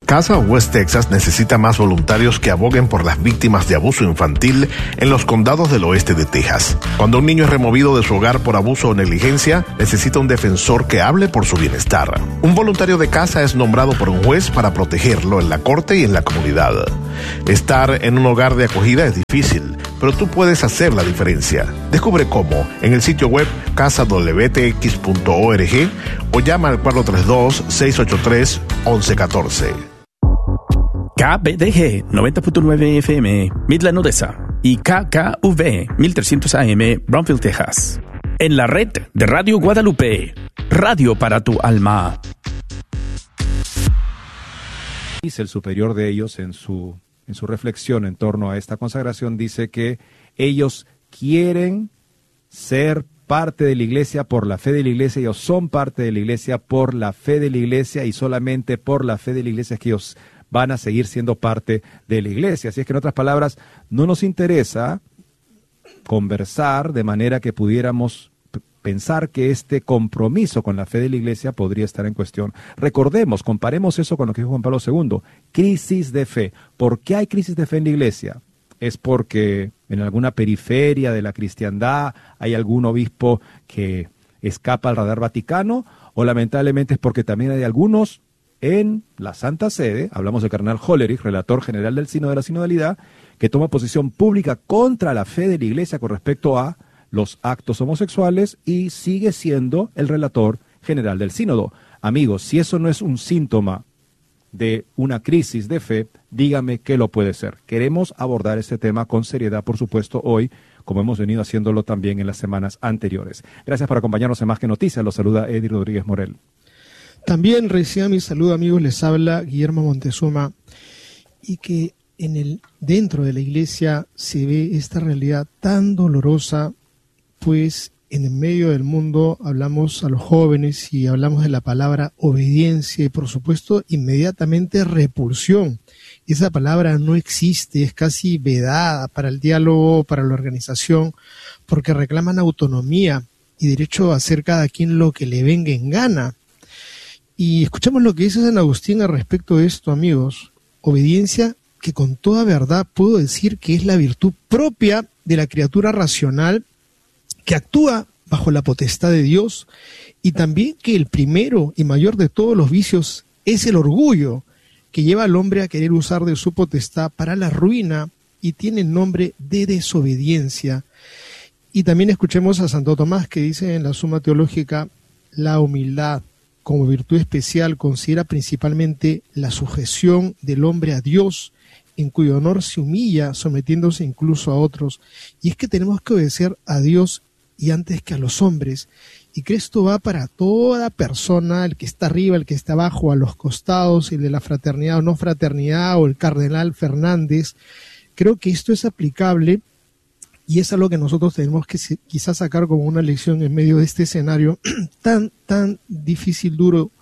Casa West Texas necesita más voluntarios que aboguen por las víctimas de abuso infantil en los condados del oeste de Texas. Cuando un niño es removido de su hogar por abuso o negligencia, necesita un defensor que hable por su bienestar. Un voluntario de casa es nombrado por un juez para protegerlo en la corte y en la comunidad. Estar en un hogar de acogida es difícil, pero tú puedes hacer la diferencia. Descubre cómo en el sitio web casadwtx.org o llama al 432-683-1114. KBDG 90.9 FM, Midland, Odessa, y KKV 1300 AM, Brownsville, Texas. En la red de Radio Guadalupe, radio para tu alma. Dice el superior de ellos en su reflexión en torno a esta consagración, dice que ellos quieren ser parte de la iglesia por la fe de la iglesia, ellos son parte de la iglesia por la fe de la iglesia y solamente por la fe de la iglesia es que ellos van a seguir siendo parte de la iglesia. Así es que en otras palabras, no nos interesa conversar de manera que pudiéramos pensar que este compromiso con la fe de la iglesia podría estar en cuestión. Recordemos, comparemos eso con lo que dijo Juan Pablo II, crisis de fe. ¿Por qué hay crisis de fe en la iglesia? ¿Es porque en alguna periferia de la cristiandad hay algún obispo que escapa al radar vaticano? ¿O lamentablemente es porque también hay algunos en la Santa Sede, hablamos del cardenal Hollerich, relator general del Sínodo de la Sinodalidad, que toma posición pública contra la fe de la iglesia con respecto a los actos homosexuales y sigue siendo el relator general del sínodo? Amigos, si eso no es un síntoma de una crisis de fe, dígame qué lo puede ser. Queremos abordar este tema con seriedad, por supuesto, hoy, como hemos venido haciéndolo también en las semanas anteriores. Gracias por acompañarnos en Más que Noticias. Los saluda Eddie Rodríguez Morel. También reciban mi saludo, amigos, les habla Guillermo Montezuma, y que dentro de la iglesia se ve esta realidad tan dolorosa, pues en el medio del mundo hablamos a los jóvenes y hablamos de la palabra obediencia y por supuesto inmediatamente repulsión. Esa palabra no existe, es casi vedada para el diálogo, para la organización, porque reclaman autonomía y derecho a hacer cada quien lo que le venga en gana. Y escuchamos lo que dice San Agustín al respecto de esto, amigos. Obediencia que con toda verdad puedo decir que es la virtud propia de la criatura racional que actúa bajo la potestad de Dios, y también que el primero y mayor de todos los vicios es el orgullo, que lleva al hombre a querer usar de su potestad para la ruina y tiene el nombre de desobediencia. Y también escuchemos a Santo Tomás, que dice en la Suma Teológica: la humildad como virtud especial considera principalmente la sujeción del hombre a Dios, en cuyo honor se humilla, sometiéndose incluso a otros. Y es que tenemos que obedecer a Dios y antes que a los hombres. Y que esto va para toda persona, el que está arriba, el que está abajo, a los costados, el de la fraternidad o no fraternidad, o el cardenal Fernández. Creo que esto es aplicable y es algo que nosotros tenemos que quizás sacar como una lección en medio de este escenario tan difícil, duro.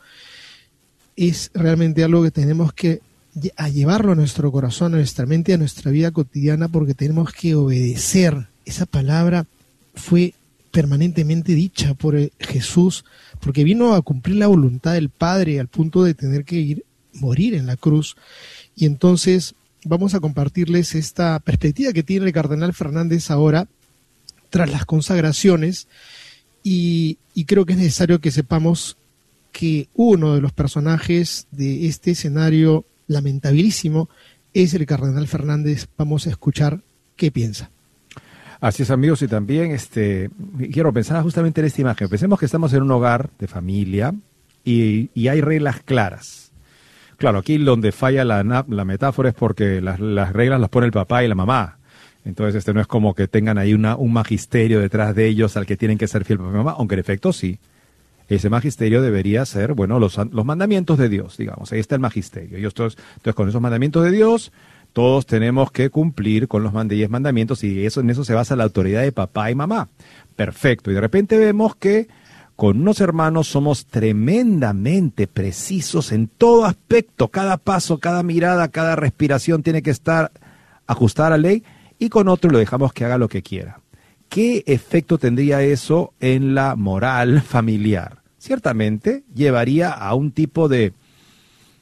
Es realmente algo que tenemos que llevarlo a nuestro corazón, a nuestra mente, a nuestra vida cotidiana, porque tenemos que obedecer. Esa palabra fue permanentemente dicha por Jesús, porque vino a cumplir la voluntad del Padre al punto de tener que morir en la cruz. Y entonces vamos a compartirles esta perspectiva que tiene el cardenal Fernández ahora tras las consagraciones, y creo que es necesario que sepamos que uno de los personajes de este escenario lamentabilísimo es el cardenal Fernández. Vamos a escuchar qué piensa. Así es, amigos, y también quiero pensar justamente en esta imagen. Pensemos que estamos en un hogar de familia y hay reglas claras. Claro, aquí donde falla la metáfora es porque las reglas las pone el papá y la mamá. Entonces no es como que tengan ahí un magisterio detrás de ellos al que tienen que ser fiel papá y mamá, aunque en efecto sí. Ese magisterio debería ser, bueno, los mandamientos de Dios, digamos. Ahí está el magisterio. Entonces con esos mandamientos de Dios, todos tenemos que cumplir con los 10 mandamientos, y en eso se basa la autoridad de papá y mamá. Perfecto. Y de repente vemos que con unos hermanos somos tremendamente precisos en todo aspecto. Cada paso, cada mirada, cada respiración tiene que estar ajustada a la ley, y con otro lo dejamos que haga lo que quiera. ¿Qué efecto tendría eso en la moral familiar? Ciertamente llevaría a un tipo de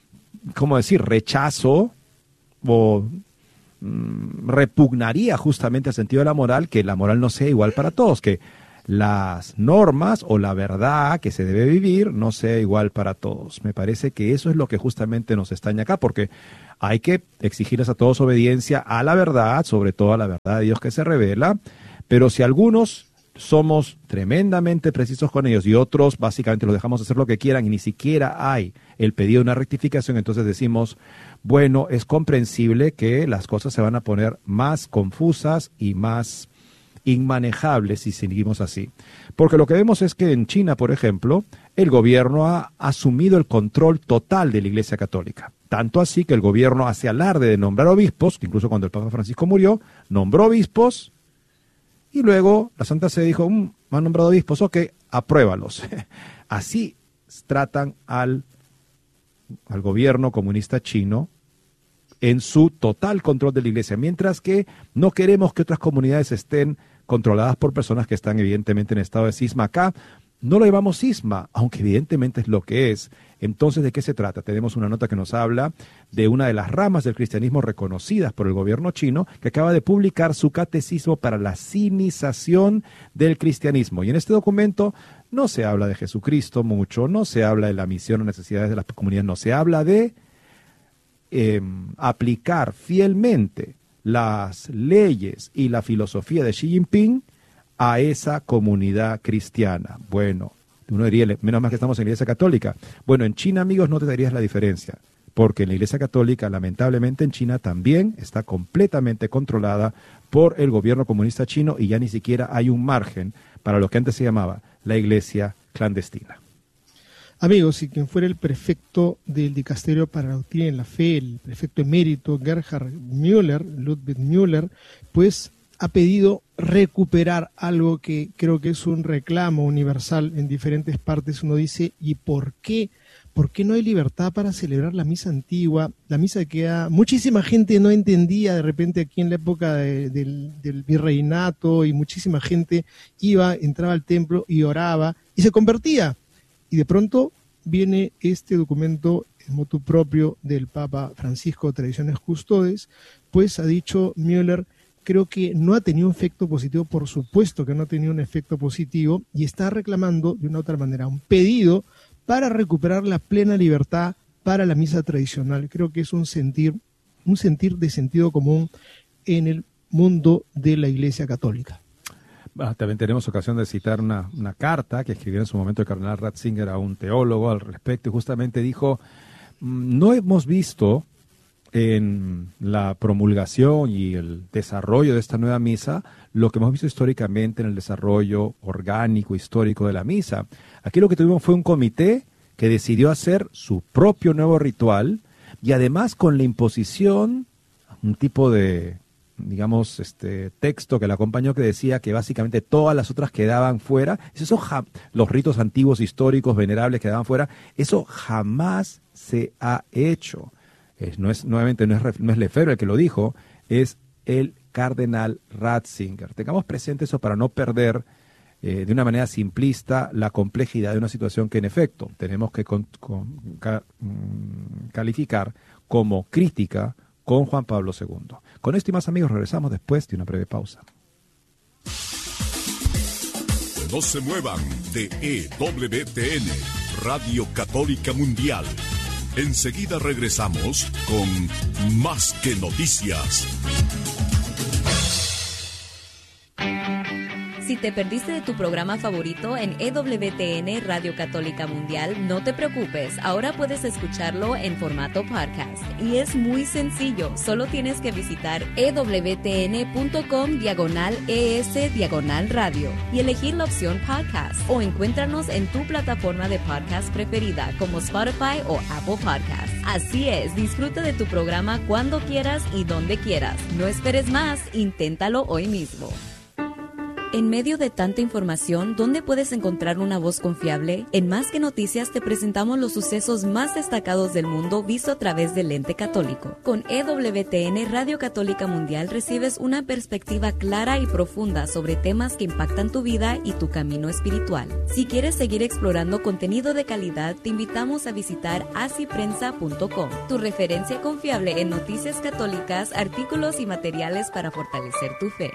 ¿cómo decir?, rechazo o repugnaría justamente el sentido de la moral, que la moral no sea igual para todos, que las normas o la verdad que se debe vivir no sea igual para todos. Me parece que eso es lo que justamente nos extraña acá, porque hay que exigirles a todos obediencia a la verdad, sobre todo a la verdad de Dios que se revela, pero si algunos somos tremendamente precisos con ellos y otros básicamente los dejamos hacer lo que quieran y ni siquiera hay el pedido de una rectificación, entonces decimos, bueno, es comprensible que las cosas se van a poner más confusas y más inmanejables si seguimos así. Porque lo que vemos es que en China, por ejemplo, el gobierno ha asumido el control total de la Iglesia Católica. Tanto así que el gobierno hace alarde de nombrar obispos, que incluso cuando el Papa Francisco murió, nombró obispos, y luego la Santa Sede dijo, me han nombrado obispos, ok, apruébalos. Así tratan al gobierno comunista chino en su total control de la Iglesia, mientras que no queremos que otras comunidades estén controladas por personas que están evidentemente en estado de cisma. Acá no lo llamamos cisma, aunque evidentemente es lo que es. Entonces, ¿de qué se trata? Tenemos una nota que nos habla de una de las ramas del cristianismo reconocidas por el gobierno chino, que acaba de publicar su catecismo para la sinización del cristianismo. Y en este documento no se habla de Jesucristo mucho, no se habla de la misión o necesidades de las comunidades, no, se habla de aplicar fielmente las leyes y la filosofía de Xi Jinping a esa comunidad cristiana. Bueno, uno diría, menos mal que estamos en la Iglesia Católica. Bueno, en China, amigos, no te darías la diferencia, porque en la Iglesia Católica, lamentablemente en China, también está completamente controlada por el gobierno comunista chino y ya ni siquiera hay un margen para lo que antes se llamaba la Iglesia clandestina. Amigos, y quien fuera el prefecto del Dicasterio para la Doctrina y la Fe, el prefecto emérito Gerhard Müller, Ludwig Müller, pues ha pedido recuperar algo que creo que es un reclamo universal en diferentes partes. Uno dice, ¿y por qué? ¿Por qué no hay libertad para celebrar la misa antigua? La misa que muchísima gente no entendía de repente aquí en la época del virreinato, y muchísima gente entraba al templo y oraba y se convertía. Y de pronto viene este documento en motu propio del Papa Francisco, Tradiciones Custodes, pues ha dicho Müller, creo que no ha tenido un efecto positivo, por supuesto que no ha tenido un efecto positivo, y está reclamando de una u otra manera un pedido para recuperar la plena libertad para la misa tradicional. Creo que es un sentir de sentido común en el mundo de la Iglesia Católica. También tenemos ocasión de citar una carta que escribió en su momento el cardenal Ratzinger a un teólogo al respecto, y justamente dijo, no hemos visto en la promulgación y el desarrollo de esta nueva misa lo que hemos visto históricamente en el desarrollo orgánico, histórico de la misa. Aquí lo que tuvimos fue un comité que decidió hacer su propio nuevo ritual, y además con la imposición, un tipo de, digamos, texto que le acompañó que decía que básicamente todas las otras quedaban fuera. Los ritos antiguos, históricos, venerables quedaban fuera. Eso jamás se ha hecho. No es Lefebvre el que lo dijo, es el cardenal Ratzinger. Tengamos presente eso para no perder de una manera simplista la complejidad de una situación que en efecto tenemos que calificar como crítica con Juan Pablo II. Con esto y más, amigos, regresamos después de una breve pausa. No se muevan de EWTN, Radio Católica Mundial. Enseguida regresamos con Más que Noticias. Si te perdiste de tu programa favorito en EWTN Radio Católica Mundial, no te preocupes, ahora puedes escucharlo en formato podcast. Y es muy sencillo, solo tienes que visitar ewtn.com/ES/radio y elegir la opción podcast, o encuéntranos en tu plataforma de podcast preferida como Spotify o Apple Podcasts. Así es, disfruta de tu programa cuando quieras y donde quieras. No esperes más, inténtalo hoy mismo. En medio de tanta información, ¿dónde puedes encontrar una voz confiable? En Más que Noticias te presentamos los sucesos más destacados del mundo visto a través del lente católico. Con EWTN Radio Católica Mundial recibes una perspectiva clara y profunda sobre temas que impactan tu vida y tu camino espiritual. Si quieres seguir explorando contenido de calidad, te invitamos a visitar asiprensa.com, tu referencia confiable en noticias católicas, artículos y materiales para fortalecer tu fe.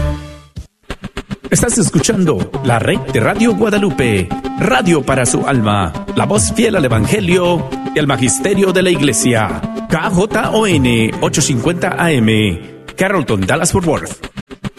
Estás escuchando la red de Radio Guadalupe, radio para su alma, la voz fiel al Evangelio y al Magisterio de la Iglesia. KJON 850 AM, Carrollton, Dallas-Fort Worth.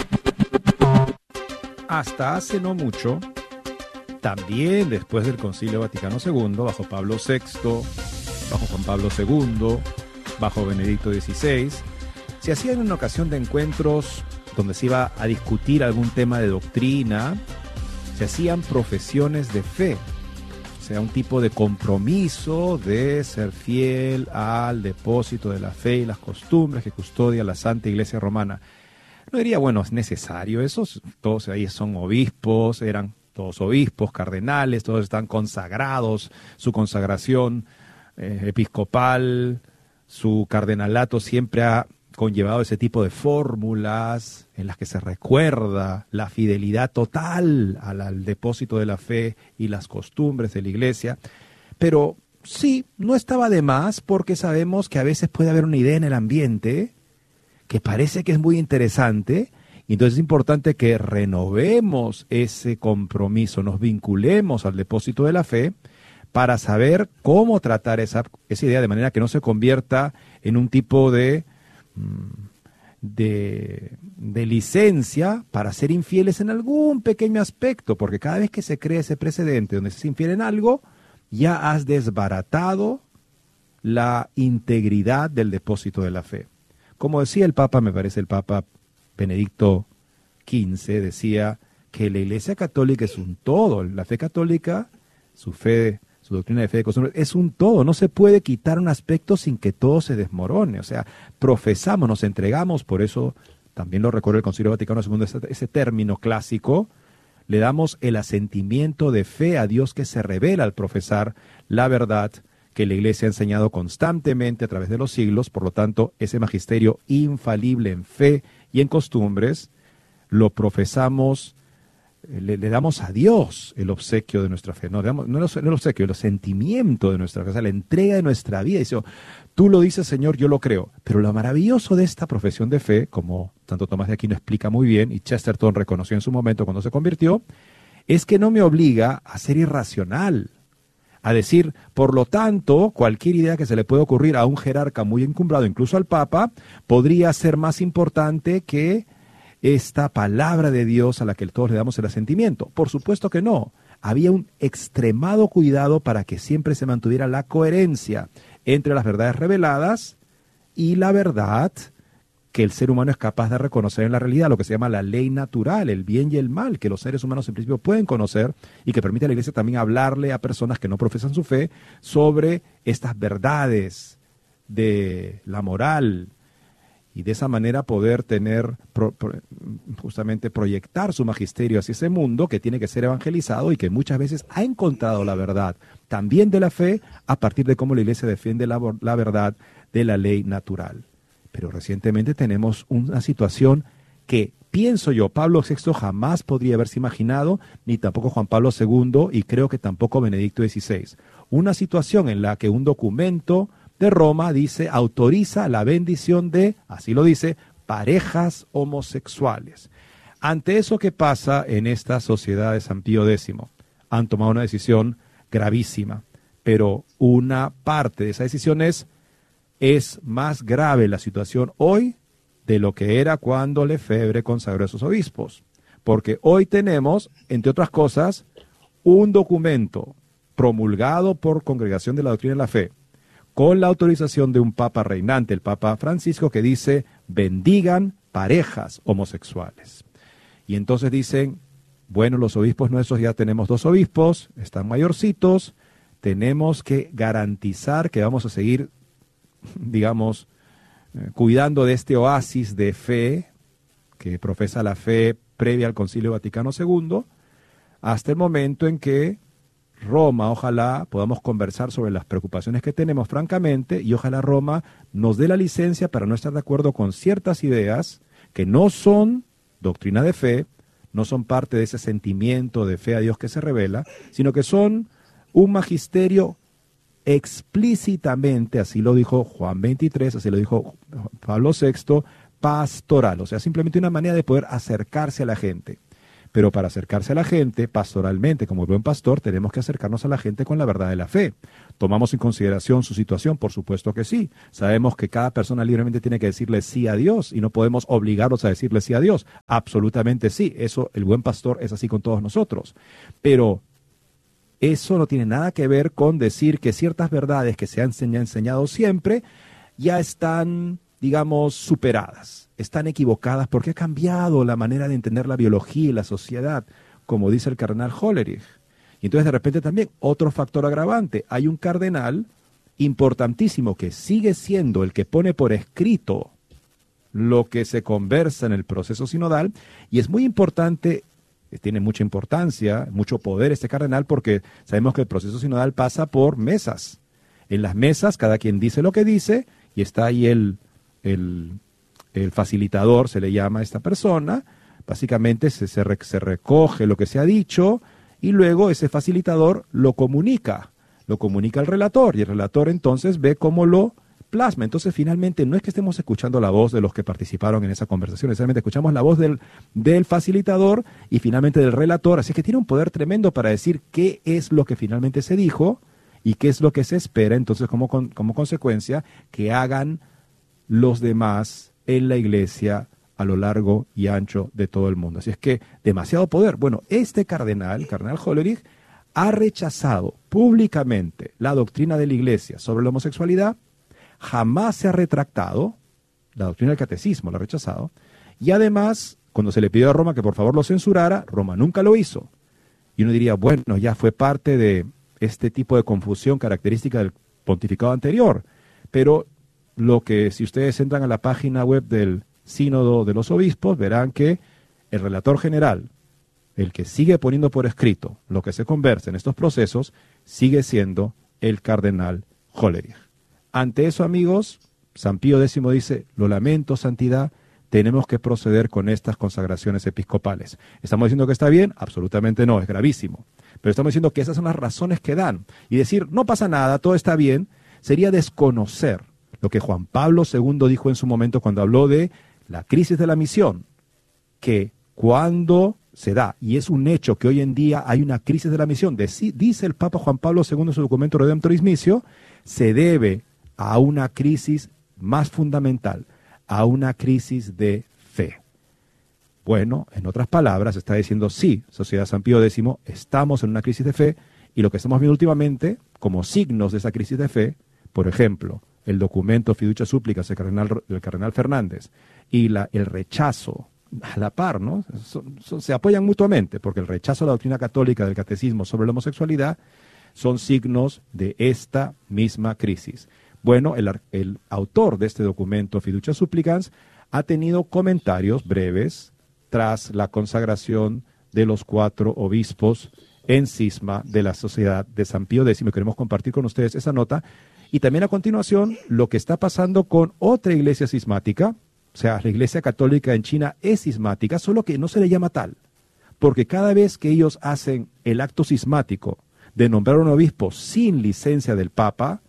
Hasta hace no mucho, también después del Concilio Vaticano II, bajo Pablo VI, bajo Juan Pablo II, bajo Benedicto XVI, se hacían una ocasión de encuentros donde se iba a discutir algún tema de doctrina, se hacían profesiones de fe, o sea, un tipo de compromiso de ser fiel al depósito de la fe y las costumbres que custodia la Santa Iglesia Romana. No diría, bueno, es necesario eso, todos ahí son obispos, eran todos obispos, cardenales, todos están consagrados, su consagración episcopal, su cardenalato siempre ha conllevado ese tipo de fórmulas en las que se recuerda la fidelidad total al depósito de la fe y las costumbres de la Iglesia. Pero sí, no estaba de más, porque sabemos que a veces puede haber una idea en el ambiente que parece que es muy interesante, y entonces es importante que renovemos ese compromiso, nos vinculemos al depósito de la fe para saber cómo tratar esa idea de manera que no se convierta en un tipo de licencia para ser infieles en algún pequeño aspecto, porque cada vez que se crea ese precedente donde se es infiel en algo, ya has desbaratado la integridad del depósito de la fe. Como decía el Papa, me parece el Papa Benedicto XV, decía que la Iglesia Católica es un todo, la fe católica, su doctrina de fe de costumbre, es un todo, no se puede quitar un aspecto sin que todo se desmorone, o sea, profesamos, nos entregamos, por eso también lo recuerda el Concilio Vaticano II, ese término clásico, le damos el asentimiento de fe a Dios que se revela al profesar la verdad que la Iglesia ha enseñado constantemente a través de los siglos. Por lo tanto, ese magisterio infalible en fe y en costumbres, lo profesamos, le damos a Dios el obsequio de nuestra fe, no el obsequio, el sentimiento de nuestra fe, o sea, la entrega de nuestra vida. Dice, tú lo dices, Señor, yo lo creo. Pero lo maravilloso de esta profesión de fe, como Santo Tomás de Aquino explica muy bien, y Chesterton reconoció en su momento cuando se convirtió, es que no me obliga a ser irracional, a decir, por lo tanto, cualquier idea que se le pueda ocurrir a un jerarca muy encumbrado, incluso al Papa, podría ser más importante que esta palabra de Dios a la que todos le damos el asentimiento. Por supuesto que no. Había un extremado cuidado para que siempre se mantuviera la coherencia entre las verdades reveladas y la verdad que el ser humano es capaz de reconocer en la realidad, lo que se llama la ley natural, el bien y el mal, que los seres humanos en principio pueden conocer y que permite a la Iglesia también hablarle a personas que no profesan su fe sobre estas verdades de la moral, y de esa manera poder tener, justamente proyectar su magisterio hacia ese mundo que tiene que ser evangelizado y que muchas veces ha encontrado la verdad también de la fe a partir de cómo la Iglesia defiende la verdad de la ley natural. Pero recientemente tenemos una situación que, pienso yo, Pablo VI jamás podría haberse imaginado, ni tampoco Juan Pablo II, y creo que tampoco Benedicto XVI. Una situación en la que un documento de Roma dice, autoriza la bendición de, así lo dice, parejas homosexuales. Ante eso que pasa en esta sociedad de San Pío X, han tomado una decisión gravísima, pero una parte de esa decisión es más grave la situación hoy de lo que era cuando Lefebvre consagró a esos obispos, porque hoy tenemos, entre otras cosas, un documento promulgado por Congregación de la Doctrina de la Fe, con la autorización de un papa reinante, el Papa Francisco, que dice, bendigan parejas homosexuales. Y entonces dicen, bueno, los obispos nuestros, ya tenemos 2 obispos, están mayorcitos, tenemos que garantizar que vamos a seguir, digamos, cuidando de este oasis de fe, que profesa la fe previa al Concilio Vaticano II, hasta el momento en que Roma, ojalá podamos conversar sobre las preocupaciones que tenemos francamente, y ojalá Roma nos dé la licencia para no estar de acuerdo con ciertas ideas que no son doctrina de fe, no son parte de ese sentimiento de fe a Dios que se revela, sino que son un magisterio explícitamente, así lo dijo Juan 23, así lo dijo Pablo VI, pastoral, o sea, simplemente una manera de poder acercarse a la gente. Pero para acercarse a la gente, pastoralmente, como buen pastor, tenemos que acercarnos a la gente con la verdad de la fe. ¿Tomamos en consideración su situación? Por supuesto que sí. Sabemos que cada persona libremente tiene que decirle sí a Dios y no podemos obligarlos a decirle sí a Dios. Absolutamente sí. Eso, el buen pastor es así con todos nosotros. Pero eso no tiene nada que ver con decir que ciertas verdades que se han enseñado siempre ya están, digamos, superadas. Están equivocadas porque ha cambiado la manera de entender la biología y la sociedad, como dice el cardenal Hollerich. Y entonces de repente también otro factor agravante. Hay un cardenal importantísimo que sigue siendo el que pone por escrito lo que se conversa en el proceso sinodal, y es muy importante, tiene mucha importancia, mucho poder este cardenal, porque sabemos que el proceso sinodal pasa por mesas. En las mesas cada quien dice lo que dice y está ahí el facilitador, se le llama a esta persona. Básicamente se recoge lo que se ha dicho y luego ese facilitador lo comunica al relator, y el relator entonces ve cómo lo plasma. Entonces finalmente no es que estemos escuchando la voz de los que participaron en esa conversación, necesariamente escuchamos la voz del facilitador y finalmente del relator, así que tiene un poder tremendo para decir qué es lo que finalmente se dijo y qué es lo que se espera, entonces como consecuencia que hagan los demás en la iglesia a lo largo y ancho de todo el mundo. Así es que demasiado poder. Bueno, este cardenal Hollerich, ha rechazado públicamente la doctrina de la iglesia sobre la homosexualidad, jamás se ha retractado, la doctrina del catecismo la ha rechazado, y además, cuando se le pidió a Roma que por favor lo censurara, Roma nunca lo hizo. Y uno diría, bueno, ya fue parte de este tipo de confusión característica del pontificado anterior, pero lo que, si ustedes entran a la página web del Sínodo de los Obispos, verán que el relator general, el que sigue poniendo por escrito lo que se conversa en estos procesos, sigue siendo el cardenal Hollerich. Ante eso, amigos, San Pío X dice, lo lamento, santidad, tenemos que proceder con estas consagraciones episcopales. ¿Estamos diciendo que está bien? Absolutamente no, es gravísimo. Pero estamos diciendo que esas son las razones que dan. Y decir, no pasa nada, todo está bien, sería desconocer lo que Juan Pablo II dijo en su momento cuando habló de la crisis de la misión, que cuando se da, y es un hecho que hoy en día hay una crisis de la misión, dice el Papa Juan Pablo II en su documento Redemptoris Missio, se debe a una crisis más fundamental, a una crisis de fe. Bueno, en otras palabras, está diciendo, sí, Sociedad San Pío X, estamos en una crisis de fe, y lo que estamos viendo últimamente, como signos de esa crisis de fe, por ejemplo, el documento Fiducia Supplicans del cardenal Fernández y el rechazo a la par, ¿no? Se apoyan mutuamente, porque el rechazo a la doctrina católica del catecismo sobre la homosexualidad son signos de esta misma crisis. Bueno, el autor de este documento Fiducia Supplicans ha tenido comentarios breves tras la consagración de los 4 obispos en cisma de la Sociedad de San Pío X. Queremos compartir con ustedes esa nota. Y también a continuación, lo que está pasando con otra iglesia cismática, o sea, la iglesia católica en China es cismática, solo que no se le llama tal, porque cada vez que ellos hacen el acto cismático de nombrar un obispo sin licencia del Papa,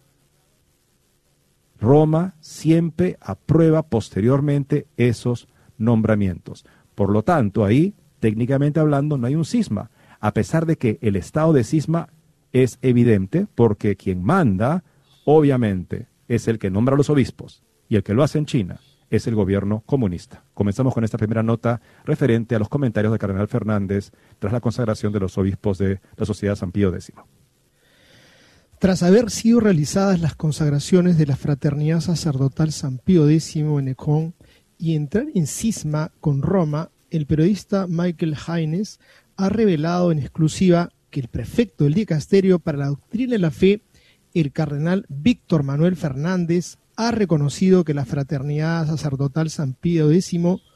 Roma siempre aprueba posteriormente esos nombramientos. Por lo tanto, ahí, técnicamente hablando, no hay un cisma, a pesar de que el estado de cisma es evidente, porque quien manda obviamente es el que nombra a los obispos, y el que lo hace en China es el gobierno comunista. Comenzamos con esta primera nota referente a los comentarios del cardenal Fernández tras la consagración de los obispos de la Sociedad San Pío X. Tras haber sido realizadas las consagraciones de la Fraternidad Sacerdotal San Pío X en Ecón y entrar en cisma con Roma, el periodista Michael Haynes ha revelado en exclusiva que el prefecto del dicasterio para la doctrina de la fe, el cardenal Víctor Manuel Fernández, ha reconocido que la Fraternidad Sacerdotal San Pío X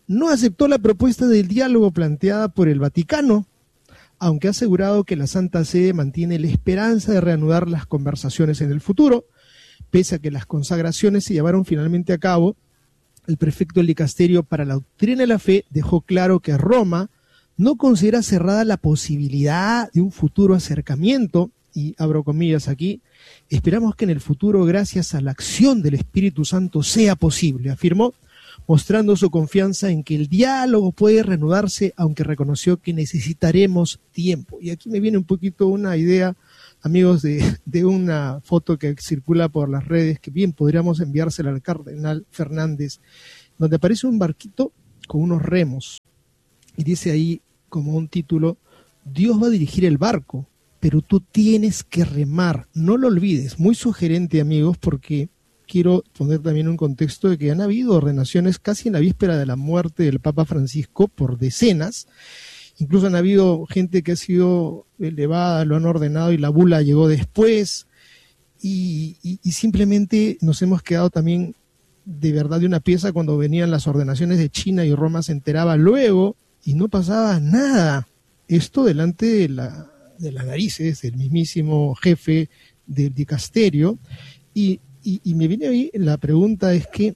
no aceptó la propuesta del diálogo planteada por el Vaticano, aunque ha asegurado que la Santa Sede mantiene la esperanza de reanudar las conversaciones en el futuro. Pese a que las consagraciones se llevaron finalmente a cabo, el prefecto del dicasterio para la doctrina de la fe dejó claro que Roma no considera cerrada la posibilidad de un futuro acercamiento, y abro comillas aquí, esperamos que en el futuro, gracias a la acción del Espíritu Santo, sea posible, afirmó, mostrando su confianza en que el diálogo puede reanudarse, aunque reconoció que necesitaremos tiempo. Y aquí me viene un poquito una idea, amigos, de una foto que circula por las redes, que bien podríamos enviársela al cardenal Fernández, donde aparece un barquito con unos remos, y dice ahí como un título, Dios va a dirigir el barco, pero tú tienes que remar, no lo olvides. Muy sugerente, amigos, porque quiero poner también un contexto de que han habido ordenaciones casi en la víspera de la muerte del Papa Francisco por decenas. Incluso han habido gente que ha sido elevada, lo han ordenado y la bula llegó después. Y simplemente nos hemos quedado también de verdad de una pieza cuando venían las ordenaciones de China y Roma se enteraba luego y no pasaba nada. Esto delante de las narices del mismísimo jefe del dicasterio. Y me viene ahí la pregunta, es que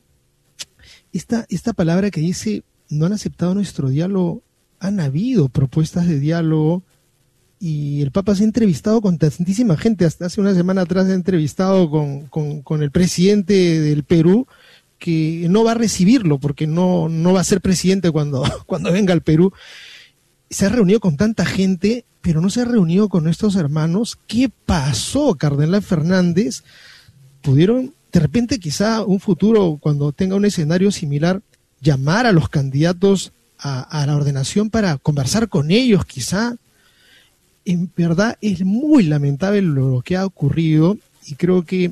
esta palabra que dice no han aceptado nuestro diálogo, han habido propuestas de diálogo y el Papa se ha entrevistado con tantísima gente. Hasta hace una semana atrás se ha entrevistado con el presidente del Perú, que no va a recibirlo porque no va a ser presidente cuando venga al Perú. Se ha reunido con tanta gente, pero no se ha reunido con estos hermanos. ¿Qué pasó, cardenal Fernández? ¿Pudieron, de repente, quizá un futuro, cuando tenga un escenario similar, llamar a los candidatos a la ordenación para conversar con ellos, quizá? En verdad es muy lamentable lo que ha ocurrido y creo que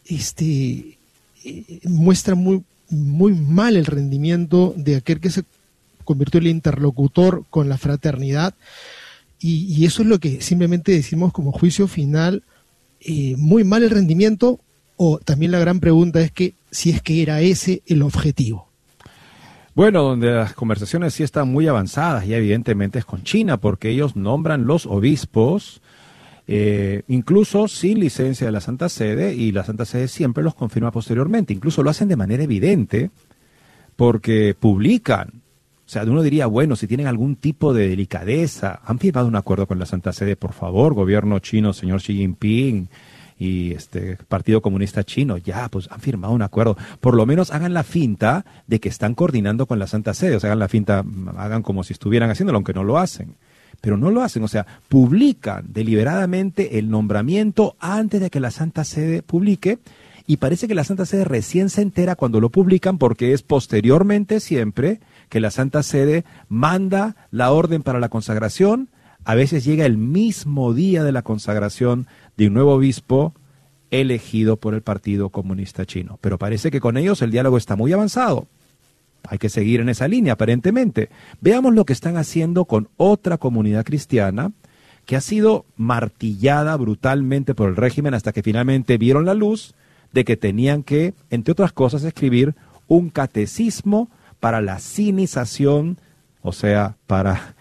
muestra muy, muy mal el rendimiento de aquel que se convirtió en el interlocutor con la fraternidad, y eso es lo que simplemente decimos como juicio final, muy mal el rendimiento, o también la gran pregunta es que si es que era ese el objetivo. Bueno, donde las conversaciones sí están muy avanzadas y evidentemente es con China, porque ellos nombran los obispos, incluso sin licencia de la Santa Sede, y la Santa Sede siempre los confirma posteriormente, incluso lo hacen de manera evidente, porque publican. O sea, uno diría, bueno, si tienen algún tipo de delicadeza, han firmado un acuerdo con la Santa Sede, por favor, gobierno chino, señor Xi Jinping y Partido Comunista Chino, ya, pues han firmado un acuerdo. Por lo menos hagan la finta de que están coordinando con la Santa Sede, o sea, hagan la finta, hagan como si estuvieran haciéndolo, aunque no lo hacen. Pero no lo hacen, o sea, publican deliberadamente el nombramiento antes de que la Santa Sede publique, y parece que la Santa Sede recién se entera cuando lo publican, porque es posteriormente siempre que la Santa Sede manda la orden para la consagración. A veces llega el mismo día de la consagración de un nuevo obispo elegido por el Partido Comunista Chino. Pero parece que con ellos el diálogo está muy avanzado. Hay que seguir en esa línea, aparentemente. Veamos lo que están haciendo con otra comunidad cristiana que ha sido martillada brutalmente por el régimen hasta que finalmente vieron la luz de que tenían que, entre otras cosas, escribir un catecismo para la sinización, o sea, para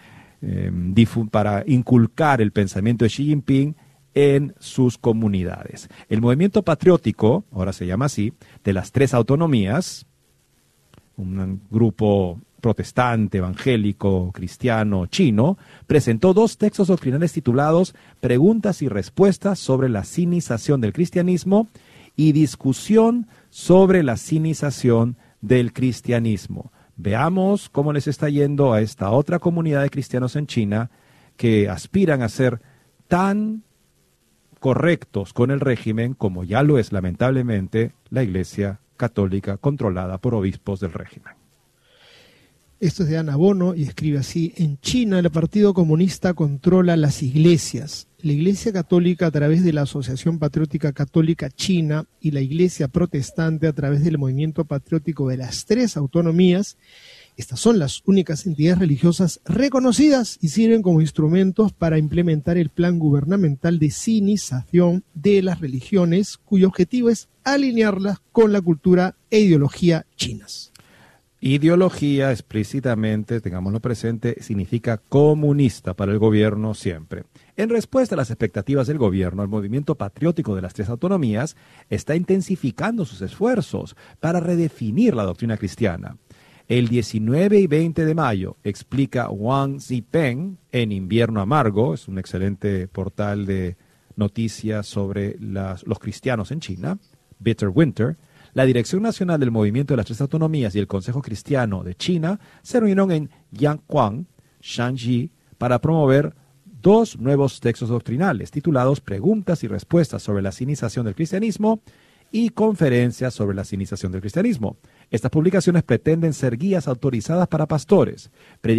inculcar el pensamiento de Xi Jinping en sus comunidades. El movimiento patriótico, ahora se llama así, de las 3 autonomías, un grupo protestante, evangélico, cristiano, chino, presentó 2 textos doctrinales titulados Preguntas y respuestas sobre la sinización del cristianismo y Discusión sobre la sinización del cristianismo. Veamos cómo les está yendo a esta otra comunidad de cristianos en China que aspiran a ser tan correctos con el régimen como ya lo es lamentablemente la Iglesia Católica controlada por obispos del régimen. Esto es de Ana Bono y escribe así: en China el Partido Comunista controla las iglesias. La Iglesia Católica a través de la Asociación Patriótica Católica China y la Iglesia Protestante a través del Movimiento Patriótico de las 3 autonomías. Estas son las únicas entidades religiosas reconocidas y sirven como instrumentos para implementar el plan gubernamental de sinización de las religiones, cuyo objetivo es alinearlas con la cultura e ideología chinas. Ideología, explícitamente, tengámoslo presente, significa comunista para el gobierno siempre. En respuesta a las expectativas del gobierno, el movimiento patriótico de las tres autonomías está intensificando sus esfuerzos para redefinir la doctrina cristiana. El 19 y 20 de mayo, explica Wang Zipeng en Invierno Amargo, es un excelente portal de noticias sobre los cristianos en China, Bitter Winter. La Dirección Nacional del Movimiento de las Tres Autonomías y el Consejo Cristiano de China se reunieron en Yanquan, Shanxi, para promover 2 nuevos textos doctrinales titulados Preguntas y Respuestas sobre la Sinización del Cristianismo y Conferencias sobre la Sinización del Cristianismo. Estas publicaciones pretenden ser guías autorizadas para pastores,